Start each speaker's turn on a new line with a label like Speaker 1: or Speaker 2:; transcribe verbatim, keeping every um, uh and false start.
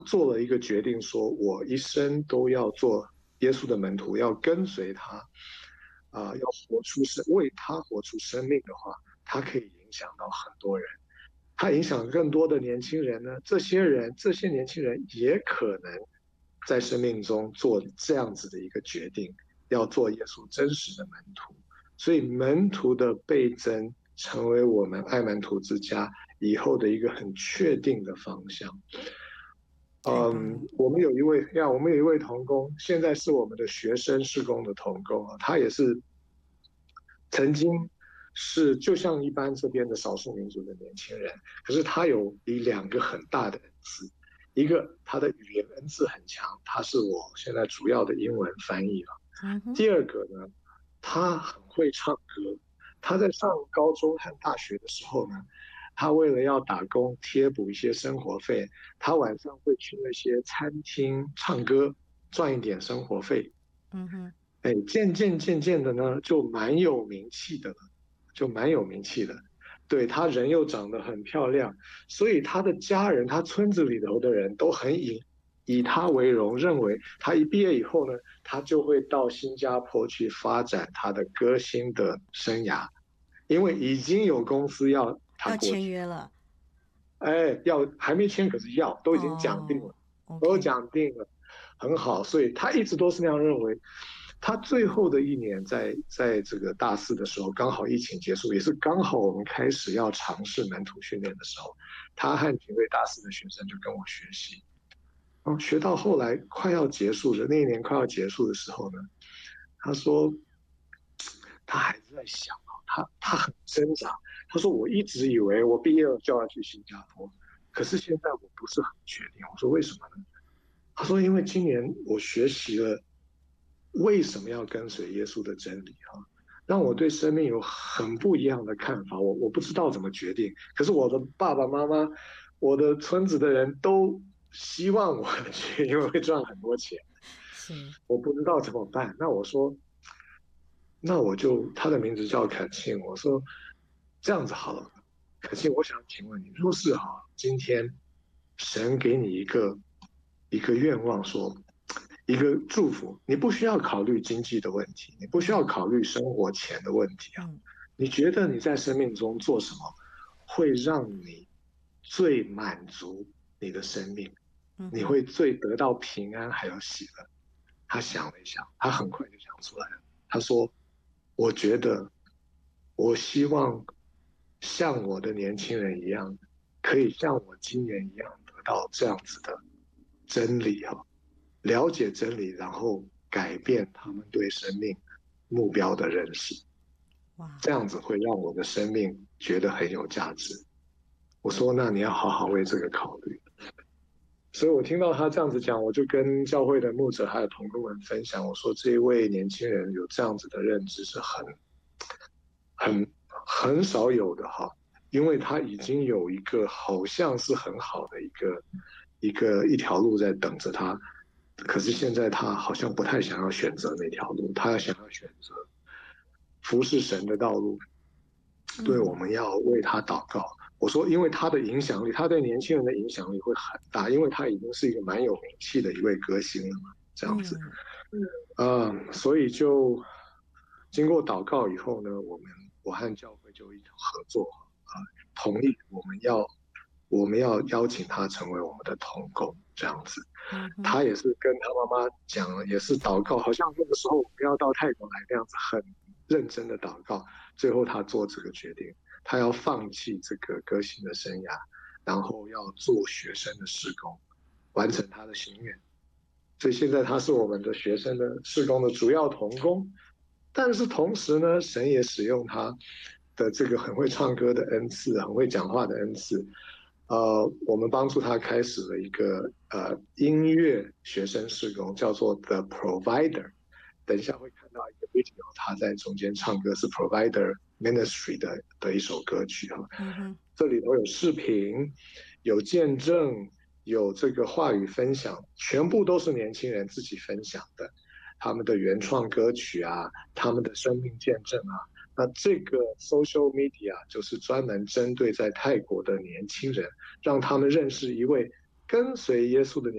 Speaker 1: 做了一个决定，说我一生都要做耶稣的门徒，要跟随他，啊、呃要活出生，为他活出生命的话，他可以影响到很多人。他影响更多的年轻人呢，这些人，这些年轻人也可能在生命中做这样子的一个决定，要做耶稣真实的门徒。所以门徒的倍增，成为我们爱门徒之家以后的一个很确定的方向。嗯，
Speaker 2: 太棒了。
Speaker 1: 我们有一位呀，我们有一位童工，现在是我们的学生事工的童工啊，他也是曾经是就像一般这边的少数民族的年轻人，可是他有一两个很大的恩赐，一个他的语言恩赐很强，他是我现在主要的英文翻译了。
Speaker 2: 嗯哼。
Speaker 1: 第二个呢，他很会唱歌，他在上高中和大学的时候呢，他为了要打工贴补一些生活费，他晚上会去那些餐厅唱歌，赚一点生活费。
Speaker 2: 嗯哼。
Speaker 1: 哎，渐渐渐渐的呢，就蛮有名气的了，就蛮有名气的。对，他人又长得很漂亮，所以他的家人，他村子里头的人都很以以他为荣，认为他一毕业以后呢，他就会到新加坡去发展他的歌星的生涯，因为已经有公司要他
Speaker 2: 要
Speaker 1: 过去。
Speaker 2: 签约了。
Speaker 1: 哎，要还没签，可是要都已经讲定
Speaker 2: 哦
Speaker 1: 了，都
Speaker 2: ，OK。
Speaker 1: 讲定了，很好，所以他一直都是那样认为。他最后的一年在在这个大四的时候，刚好疫情结束，也是刚好我们开始要尝试门徒训练的时候，他和几位大四的学生就跟我学习，然后学到后来快要结束的那一年快要结束的时候呢，他说他还在想啊，他他很挣扎。他说我一直以为我毕业了就要去新加坡，可是现在我不是很确定。我说为什么呢？他说因为今年我学习了为什么要跟随耶稣的真理啊，让我对生命有很不一样的看法。我我不知道怎么决定，可是我的爸爸妈妈，我的村子的人都希望我去，因为会赚很多钱。
Speaker 2: 是。
Speaker 1: 我不知道怎么办。那我说，那我就他的名字叫恳庆，我说这样子好了，恳庆，我想请问你，若是哈今天神给你一个一个愿望说，一个祝福，你不需要考虑经济的问题，你不需要
Speaker 2: 嗯
Speaker 1: 考虑生活钱的问题啊，
Speaker 2: 嗯
Speaker 1: 你觉得你在生命中做什么会让你最满足你的生命？
Speaker 2: 嗯哼。
Speaker 1: 你会最得到平安还有喜乐？他想了一想，他很快就想出来了。他说：“我觉得，我希望像我的年轻人一样，可以像我今年一样得到这样子的真理哈，了解真理，然后改变他们对生命目标的认识，
Speaker 2: 哇。
Speaker 1: 这样子会让我的生命觉得很有价值。”我说：“那你要好好为这个考虑。”所以我听到他这样子讲，我就跟教会的牧者还有同工们分享，我说这一位年轻人有这样子的认知是很很很少有的哈，因为他已经有一个好像是很好的一个一个一条路在等着他，可是现在他好像不太想要选择那条路，他要想要选择服侍神的道路。对，我
Speaker 2: 嗯
Speaker 1: 们要为他祷告。我说，因为他的影响力，他对年轻人的影响力会很大，因为他已经是一个蛮有名气的一位歌星了嘛，这样子。
Speaker 2: 嗯。
Speaker 1: 嗯，所以就经过祷告以后呢，我们我和教会就一同合作啊、呃同意我们要我们要邀请他成为我们的同工，这样子。
Speaker 2: 嗯哼。
Speaker 1: 他也是跟他妈妈讲了，也是祷告，好像那个时候我们要到泰国来那样子，很认真的祷告。最后他做这个决定，他要放弃这个歌星的生涯，然后要做学生的事工，完成他的心愿。所以现在他是我们的学生的事工的主要同工，但是同时呢，神也使用他的这个很会唱歌的恩赐，很会讲话的恩赐，呃，我们帮助他开始了一个呃音乐学生事工，叫做 The Provider。等一下会看到一个 video，他在中间唱歌是 Provider Ministry 的的一首歌曲哈。
Speaker 2: 嗯哼。
Speaker 1: 这里头有视频，有见证，有这个话语分享，全部都是年轻人自己分享的，他们的原创歌曲啊，他们的生命见证啊。那这个 social media 就是专门针对在泰国的年轻人，让他们认识一位跟随耶稣的年